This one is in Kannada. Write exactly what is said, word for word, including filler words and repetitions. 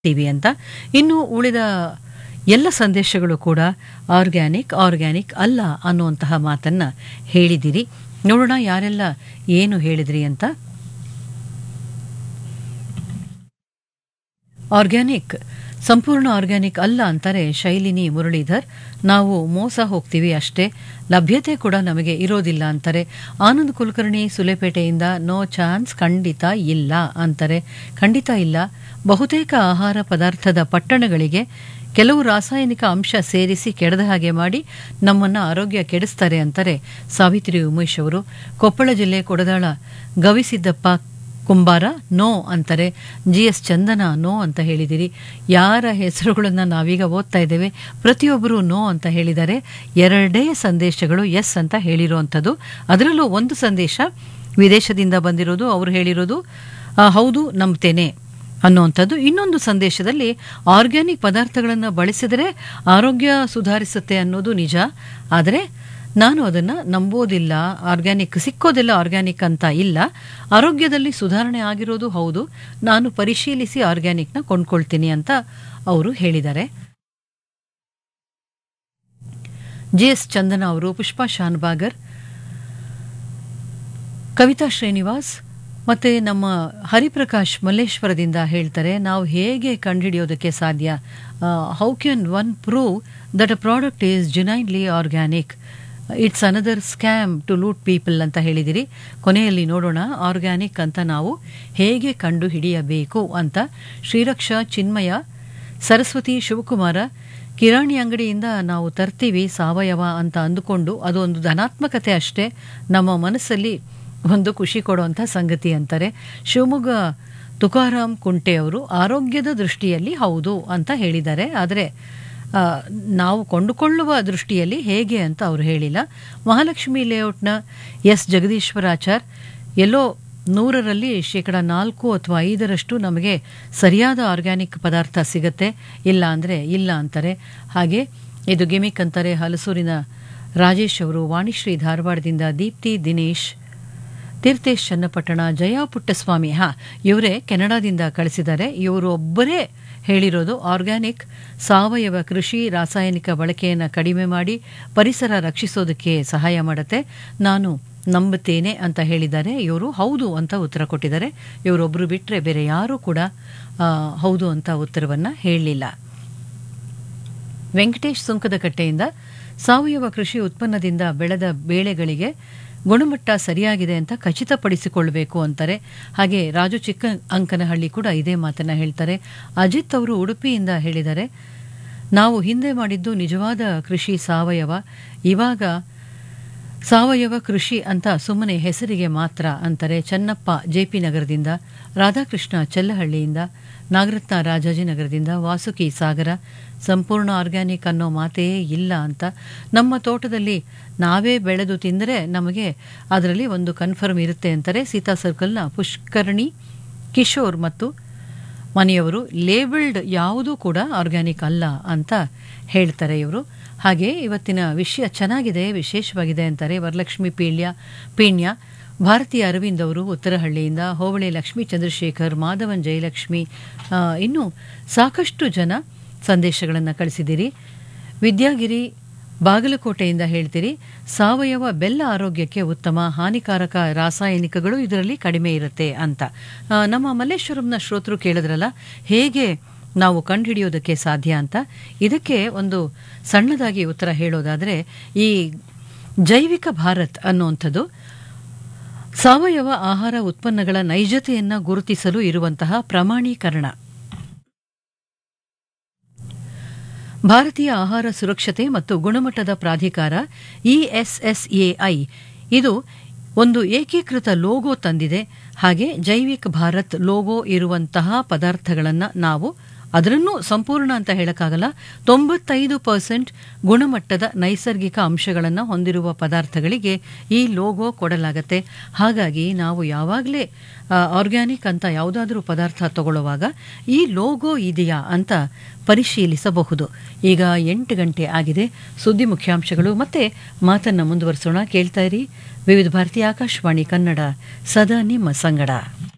ಟಿವಿ ಅಂತ. ಇನ್ನು ಉಳಿದ ಎಲ್ಲ ಸಂದೇಶಗಳು ಕೂಡ ಆರ್ಗ್ಯಾನಿಕ್ ಆರ್ಗ್ಯಾನಿಕ್ ಅಲ್ಲ ಅನ್ನುವಂತಹ ಮಾತನ್ನ ಹೇಳಿದಿರಿ. ನೋಡೋಣ ಯಾರೆಲ್ಲ ಏನು ಹೇಳಿದ್ರಿ ಅಂತ. ಆರ್ಗ್ಯಾನಿಕ್ ಸಂಪೂರ್ಣ ಆರ್ಗ್ಯಾನಿಕ್ ಅಲ್ಲ ಅಂತಾರೆ ಶೈಲಿನಿ ಮುರಳೀಧರ್. ನಾವು ಮೋಸ ಹೋಗ್ತೀವಿ ಅಷ್ಟೇ, ಲಭ್ಯತೆ ಕೂಡ ನಮಗೆ ಇರೋದಿಲ್ಲ ಅಂತಾರೆ. ಆನಂದ್ ಕುಲಕರ್ಣಿ ಸುಲೆಪೇಟೆಯಿಂದ ನೋ ಚಾನ್ಸ್, ಖಂಡಿತ ಇಲ್ಲ ಅಂತಾರೆ. ಖಂಡಿತ ಇಲ್ಲ. ಬಹುತೇಕ ಆಹಾರ ಪದಾರ್ಥದ ಪಟ್ಟಣಗಳಿಗೆ ಕೆಲವು ರಾಸಾಯನಿಕ ಅಂಶ ಸೇರಿಸಿ ಕೆಡದ ಹಾಗೆ ಮಾಡಿ ನಮ್ಮನ್ನ ಆರೋಗ್ಯ ಕೆಡಿಸ್ತಾರೆ ಅಂತಾರೆ ಸಾವಿತ್ರಿ ಉಮೇಶ್ ಅವರು. ಕೊಪ್ಪಳ ಜಿಲ್ಲೆ ಕೊಡದಾಳ ಗವಿಸಿದ್ದಪ್ಪ ಕುಂಬಾರ ನೋ ಅಂತಾರೆ. ಜಿ ಎಸ್ ಚಂದನ ನೋ ಅಂತ ಹೇಳಿದಿರಿ. ಯಾರ ಹೆಸರುಗಳನ್ನ ನಾವೀಗ ಓದ್ತಾ ಇದ್ದೇವೆ ಪ್ರತಿಯೊಬ್ಬರು ನೋ ಅಂತ ಹೇಳಿದ್ದಾರೆ. ಎರಡೇ ಸಂದೇಶಗಳು ಎಸ್ ಅಂತ ಹೇಳಿರುವಂಥದ್ದು. ಅದರಲ್ಲೂ ಒಂದು ಸಂದೇಶ ವಿದೇಶದಿಂದ ಬಂದಿರೋದು. ಅವರು ಹೇಳಿರೋದು ಹೌದು ನಂಬ್ತೇನೆ ಅನ್ನುವಂಥದ್ದು. ಇನ್ನೊಂದು ಸಂದೇಶದಲ್ಲಿ ಆರ್ಗ್ಯಾನಿಕ್ ಪದಾರ್ಥಗಳನ್ನು ಬಳಸಿದರೆ ಆರೋಗ್ಯ ಸುಧಾರಿಸುತ್ತೆ ಅನ್ನೋದು ನಿಜ, ಆದರೆ ನಾನು ಅದನ್ನು ನಂಬೋದಿಲ್ಲ. ಆರ್ಗ್ಯಾನಿಕ್ ಸಿಕ್ಕೋದಿಲ್ಲ, ಆರ್ಗ್ಯಾನಿಕ್ ಅಂತ ಇಲ್ಲ. ಆರೋಗ್ಯದಲ್ಲಿ ಸುಧಾರಣೆ ಆಗಿರೋದು ಹೌದು, ನಾನು ಪರಿಶೀಲಿಸಿ ಆರ್ಗ್ಯಾನಿಕ್ನ ಕೊಂಡ್ಕೊಳ್ತೀನಿ ಅಂತ ಅವರು ಹೇಳಿದ್ದಾರೆ. ಜಿ ಎಸ್ ಚಂದನ ಅವರು, ಪುಷ್ಪಾ ಶಾನ್ಭಾಗರ್, ಕವಿತಾ ಶ್ರೀನಿವಾಸ್ ಮತ್ತೆ ನಮ್ಮ ಹರಿಪ್ರಕಾಶ್ ಮಲ್ಲೇಶ್ವರದಿಂದ ಹೇಳ್ತಾರೆ, ನಾವು ಹೇಗೆ ಕಂಡುಹಿಡಿಯೋದಕ್ಕೆ ಸಾಧ್ಯ? How can one prove that a product is genuinely organic? It's another scam to loot people ಅಂತ ಹೇಳಿದಿರಿ. ಕೊನೆಯಲ್ಲಿ ನೋಡೋಣ ಆರ್ಗ್ಯಾನಿಕ್ ಅಂತ ನಾವು ಹೇಗೆ ಕಂಡು ಹಿಡಿಯಬೇಕು ಅಂತ. ಶ್ರೀರಕ್ಷಾ, ಚಿನ್ಮಯ, ಸರಸ್ವತಿ, ಶಿವಕುಮಾರ, ಕಿರಾಣಿ ಅಂಗಡಿಯಿಂದ ನಾವು ತರ್ತೀವಿ ಸಾವಯವ ಅಂತ ಅಂದುಕೊಂಡು ಅದು ಒಂದು ಧನಾತ್ಮಕತೆ ಅಷ್ಟೇ, ನಮ್ಮ ಮನಸ್ಸಲ್ಲಿ ಒಂದು ಖುಷಿ ಕೊಡುವಂಥ ಸಂಗತಿ ಅಂತಾರೆ. ಶಿವಮೊಗ್ಗ ತುಕಾರಾಮ್ ಕುಂಟೆ ಅವರು ಆರೋಗ್ಯದ ದೃಷ್ಟಿಯಲ್ಲಿ ಹೌದು ಅಂತ ಹೇಳಿದ್ದಾರೆ, ಆದರೆ ನಾವು ಕೊಂಡುಕೊಳ್ಳುವ ದೃಷ್ಟಿಯಲ್ಲಿ ಹೇಗೆ ಅಂತ ಅವರು ಹೇಳಿಲ್ಲ. ಮಹಾಲಕ್ಷ್ಮಿ ಲೇಔಟ್ನ ಎಸ್ ಜಗದೀಶ್ವರಾಚಾರ್, ಎಲ್ಲೋ ನೂರರಲ್ಲಿ ಶೇಕಡ ನಾಲ್ಕು ಅಥವಾ ಐದರಷ್ಟು ನಮಗೆ ಸರಿಯಾದ ಆರ್ಗ್ಯಾನಿಕ್ ಪದಾರ್ಥ ಸಿಗುತ್ತೆ, ಇಲ್ಲ ಅಂದರೆ ಇಲ್ಲ ಅಂತಾರೆ. ಹಾಗೆ ಇದು ಗಿಮಿಕ್ ಅಂತಾರೆ ಹಲಸೂರಿನ ರಾಜೇಶ್ ಅವರು. ವಾಣಿಶ್ರೀ ಧಾರವಾಡದಿಂದ, ದೀಪ್ತಿ ದಿನೇಶ್, ತೀರ್ಥೇಶ್ ಚನ್ನಪಟ್ಟಣ, ಜಯಾ ಪುಟ್ಟಸ್ವಾಮಿ, ಹಾ ಇವರೇ ಕೆನಡಾದಿಂದ ಕಳಿಸಿದ್ದಾರೆ. ಇವರು ಒಬ್ಬರೇ ಹೇಳಿರೋದು ಆರ್ಗ್ಯಾನಿಕ್ ಸಾವಯವ ಕೃಷಿ ರಾಸಾಯನಿಕ ಬಳಕೆಯನ್ನು ಕಡಿಮೆ ಮಾಡಿ ಪರಿಸರ ರಕ್ಷಿಸೋದಕ್ಕೆ ಸಹಾಯ ಮಾಡುತ್ತೆ, ನಾನು ನಂಬುತ್ತೇನೆ ಅಂತ ಹೇಳಿದ್ದಾರೆ. ಇವರು ಹೌದು ಅಂತ ಉತ್ತರ ಕೊಟ್ಟಿದ್ದಾರೆ. ಇವರೊಬ್ಬರು ಬಿಟ್ಟರೆ ಬೇರೆ ಯಾರೂ ಕೂಡ ಹೌದು ಅಂತ ಉತ್ತರವನ್ನು ಹೇಳಲಿಲ್ಲ. ವೆಂಕಟೇಶ್ ಸುಂಕದಕಟ್ಟೆಯಿಂದ, ಸಾವಯವ ಕೃಷಿ ಉತ್ಪನ್ನದಿಂದ ಬೆಳೆದ ಬೇಳೆಗಳಿಗೆ ಗುಣಮಟ್ಟ ಸರಿಯಾಗಿದೆ ಅಂತ ಖಚಿತಪಡಿಸಿಕೊಳ್ಬೇಕು ಅಂತಾರೆ. ಹಾಗೆ ರಾಜು ಚಿಕ್ಕ ಅಂಕನಹಳ್ಳಿ ಕೂಡ ಇದೇ ಮಾತನ್ನ ಹೇಳ್ತಾರೆ. ಅಜಿತ್ ಅವರು ಉಡುಪಿಯಿಂದ ಹೇಳಿದ್ದಾರೆ, ನಾವು ಹಿಂದೆ ಮಾಡಿದ್ದು ನಿಜವಾದ ಕೃಷಿ ಸಾವಯವ, ಇವಾಗ ಸಾವಯವ ಕೃಷಿ ಅಂತ ಸುಮ್ಮನೆ ಹೆಸರಿಗೆ ಮಾತ್ರ ಅಂತಾರೆ. ಚನ್ನಪ್ಪ ಜೆಪಿ ನಗರದಿಂದ, ರಾಧಾಕೃಷ್ಣ ಚೆಲ್ಲಹಳ್ಳಿಯಿಂದ, ನಾಗರತ್ನ ರಾಜಾಜಿನಗರದಿಂದ, ವಾಸುಕಿ ಸಾಗರ, ಸಂಪೂರ್ಣ ಆರ್ಗ್ಯಾನಿಕ್ ಅನ್ನೋ ಮಾತೇ ಇಲ್ಲ ಅಂತ. ನಮ್ಮ ತೋಟದಲ್ಲಿ ನಾವೇ ಬೆಳೆದು ತಿಂದರೆ ನಮಗೆ ಅದರಲ್ಲಿ ಒಂದು ಕನ್ಫರ್ಮ್ ಇರುತ್ತೆ ಅಂತಾರೆ. ಸೀತಾ ಸರ್ಕಲ್ನ ಪುಷ್ಕರಣಿ ಕಿಶೋರ್ ಮತ್ತು ಮನೆಯವರು, ಲೇಬಲ್ಡ್ ಯಾವುದೂ ಕೂಡ ಆರ್ಗ್ಯಾನಿಕ್ ಅಲ್ಲ ಅಂತ ಹೇಳ್ತಾರೆ ಇವರು. ಹಾಗೆ ಇವತ್ತಿನ ವಿಷಯ ಚೆನ್ನಾಗಿದೆ, ವಿಶೇಷವಾಗಿದೆ ಅಂತಾರೆ ವರಲಕ್ಷ್ಮಿ ಪೀಳ್ಯ ಪೀಣ್ಯ. ಭಾರತೀಯ ಅರವಿಂದ್ ಅವರು ಉತ್ತರಹಳ್ಳಿಯಿಂದ, ಹೋಬಳಿ ಲಕ್ಷ್ಮೀ ಚಂದ್ರಶೇಖರ್, ಮಾಧವನ್ ಜಯಲಕ್ಷ್ಮಿ, ಇನ್ನೂ ಸಾಕಷ್ಟು ಜನ ಸಂದೇಶಗಳನ್ನು ಕಳಿಸಿದ್ದೀರಿ. ವಿದ್ಯಾಗಿರಿ ಬಾಗಲಕೋಟೆಯಿಂದ ಹೇಳ್ತೀರಿ, ಸಾವಯವ ಬೆಲ್ಲ ಆರೋಗ್ಯಕ್ಕೆ ಉತ್ತಮ, ಹಾನಿಕಾರಕ ರಾಸಾಯನಿಕಗಳು ಇದರಲ್ಲಿ ಕಡಿಮೆ ಇರುತ್ತೆ ಅಂತ. ನಮ್ಮ ಮಲ್ಲೇಶ್ವರಂನ ಶ್ರೋತೃ ಕೇಳಿದ್ರಲ್ಲ ಹೇಗೆ ನಾವು ಕಂಡುಹಿಡಿಯೋದಕ್ಕೆ ಸಾಧ್ಯ ಅಂತ. ಇದಕ್ಕೆ ಒಂದು ಸಣ್ಣದಾಗಿ ಉತ್ತರ ಹೇಳೋದಾದರೆ, ಈ ಜೈವಿಕ ಭಾರತ್ ಅನ್ನುವಂಥದ್ದು ಸಾವಯವ ಆಹಾರ ಉತ್ಪನ್ನಗಳ ನೈಜತೆಯನ್ನು ಗುರುತಿಸಲು ಇರುವಂತಹ ಪ್ರಮಾಣೀಕರಣ. ಭಾರತೀಯ ಆಹಾರ ಸುರಕ್ಷತೆ ಮತ್ತು ಗುಣಮಟ್ಟದ ಪ್ರಾಧಿಕಾರ E S S A I ಇದು ಒಂದು ಏಕೀಕೃತ ಲೋಗೋ ತಂದಿದೆ. ಹಾಗೆ ಜೈವಿಕ ಭಾರತ್ ಲೋಗೋ ಇರುವಂತಹ ಪದಾರ್ಥಗಳನ್ನು ನಾವು ಅದರನ್ನೂ ಸಂಪೂರ್ಣ ಅಂತ ಹೇಳಕ್ಕಾಗಲ್ಲ, ತೊಂಬತ್ತೈದು ಪರ್ಸೆಂಟ್ ಗುಣಮಟ್ಟದ ನೈಸರ್ಗಿಕ ಅಂಶಗಳನ್ನು ಹೊಂದಿರುವ ಪದಾರ್ಥಗಳಿಗೆ ಈ ಲೋಗೋ ಕೊಡಲಾಗತ್ತೆ. ಹಾಗಾಗಿ ನಾವು ಯಾವಾಗಲೇ ಆರ್ಗ್ಯಾನಿಕ್ ಅಂತ ಯಾವುದಾದ್ರೂ ಪದಾರ್ಥ ತಗೊಳ್ಳುವಾಗ ಈ ಲೋಗೋ ಇದೆಯಾ ಅಂತ ಪರಿಶೀಲಿಸಬಹುದು. ಈಗ ಎಂಟು ಗಂಟೆ ಆಗಿದೆ. ಸುದ್ದಿ ಮುಖ್ಯಾಂಶಗಳು ಮತ್ತೆ ಮಾತನ್ನ ಮುಂದುವರಿಸೋಣ. ಕೇಳ್ತಾ ಇರಿ ವಿವಿಧ ಭಾರತಿ ಆಕಾಶವಾಣಿ ಕನ್ನಡ, ಸದಾ ನಿಮ್ಮ ಸಂಗಡ.